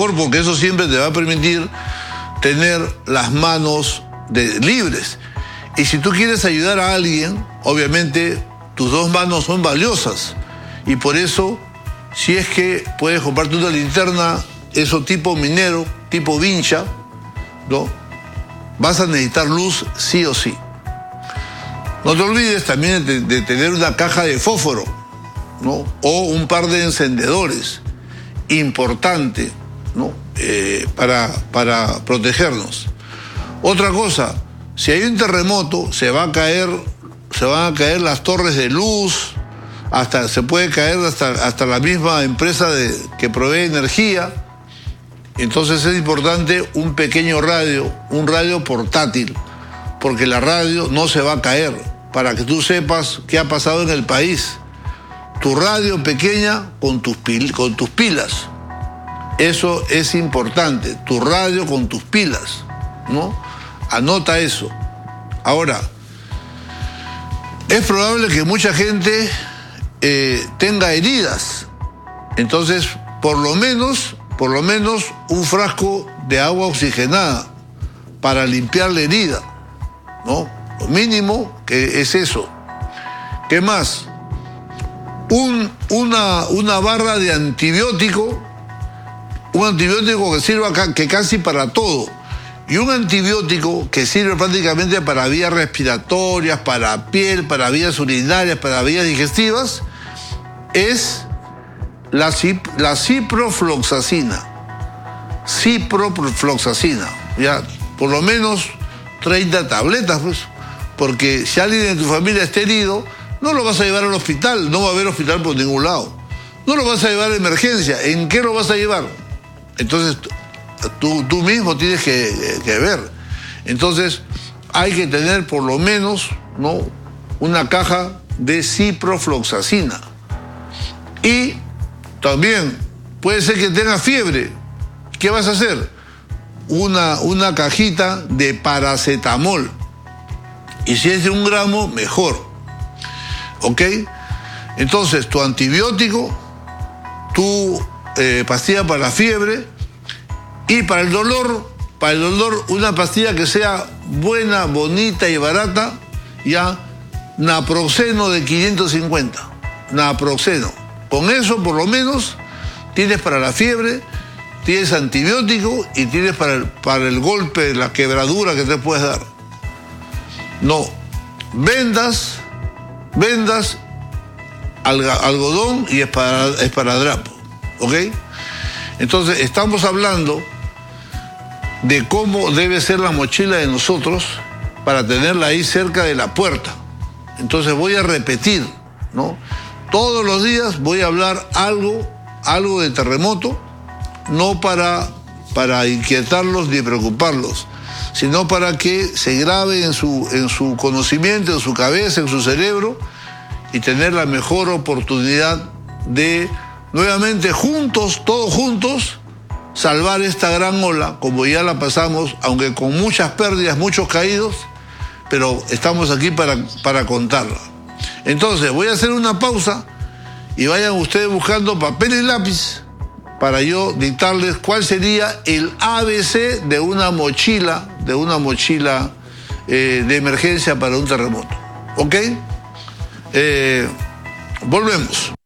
mejor, porque eso siempre te va a permitir tener las manos libres. Y si tú quieres ayudar a alguien, obviamente tus dos manos son valiosas. Y por eso, si es que puedes comprarte una linterna, eso tipo minero, tipo vincha, ¿no? Vas a necesitar luz sí o sí. No te olvides también de tener una caja de fósforo, ¿no? O un par de encendedores. Importante, ¿no? Para protegernos. Otra cosa, si hay un terremoto, se van a caer las torres de luz, se puede caer hasta la misma empresa que provee energía. Entonces es importante un pequeño radio, un radio portátil, porque la radio no se va a caer, para que tú sepas qué ha pasado en el país. Tu radio pequeña con tus pilas. Eso es importante, tu radio con tus pilas, ¿no? Anota eso. Ahora, es probable que mucha gente tenga heridas. Entonces, por lo menos un frasco de agua oxigenada para limpiar la herida, ¿no? Lo mínimo que es eso. ¿Qué más? Una barra de antibiótico, un antibiótico que sirva que casi para todo, y un antibiótico que sirve prácticamente para vías respiratorias, para piel, para vías urinarias, para vías digestivas, es la ciprofloxacina. Ciprofloxacina, ya, por lo menos 30 tabletas, pues, porque si alguien de tu familia está herido, no lo vas a llevar al hospital, no va a haber hospital por ningún lado. No lo vas a llevar a emergencia, ¿en qué lo vas a llevar? Entonces, tú mismo tienes que ver. Entonces, hay que tener por lo menos, ¿no?, una caja de ciprofloxacina. Y también puede ser que tengas fiebre. ¿Qué vas a hacer? Una cajita de paracetamol. Y si es de 1 gramo, mejor. ¿Ok? Entonces, tu antibiótico, tu pastilla para la fiebre, y para el dolor, una pastilla que sea buena, bonita y barata, ya, naproxeno de 550. Naproxeno. Con eso, por lo menos, tienes para la fiebre, tienes antibiótico y tienes para el golpe, la quebradura que te puedes dar. No, vendas, algodón y esparadrapo, ¿ok? Entonces, estamos hablando de cómo debe ser la mochila de nosotros para tenerla ahí cerca de la puerta. Entonces voy a repetir, ¿no? Todos los días voy a hablar algo de terremoto, no para inquietarlos ni preocuparlos, sino para que se grabe en su conocimiento, en su cabeza, en su cerebro, y tener la mejor oportunidad de nuevamente juntos, todos juntos, salvar esta gran ola, como ya la pasamos, aunque con muchas pérdidas, muchos caídos, pero estamos aquí para contarla. Entonces, voy a hacer una pausa y vayan ustedes buscando papel y lápiz para yo dictarles cuál sería el ABC de una mochila de emergencia para un terremoto. ¿Ok? Volvemos.